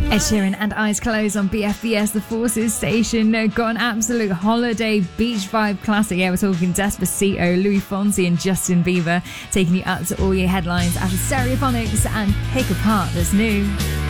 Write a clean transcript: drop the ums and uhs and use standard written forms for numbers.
Ed Sheeran and Eyes Closed on BFBS, the Forces station. Got an absolute holiday beach vibe classic. Yeah, we're talking Despacito, Louis Fonsi and Justin Bieber, taking you up to all your headlines after Stereophonics and Pick Apart That's New.